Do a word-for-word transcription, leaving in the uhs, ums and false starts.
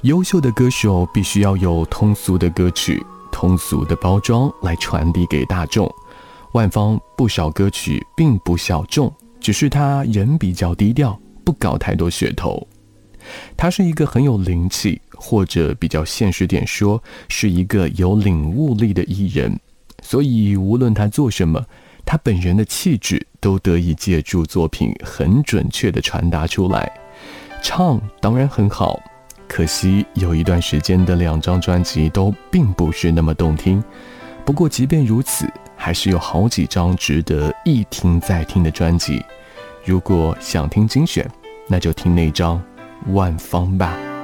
优秀的歌手必须要有通俗的歌曲、通俗的包装来传递给大众。万芳不少歌曲并不小众，只是他人比较低调，不搞太多噱头。他是一个很有灵气，或者比较现实点说，是一个有领悟力的艺人。所以无论他做什么，他本人的气质都得以借助作品很准确地传达出来。唱当然很好，可惜有一段时间的两张专辑都并不是那么动听。不过即便如此，还是有好几张值得一听再听的专辑。如果想听精选，那就听那张万芳吧。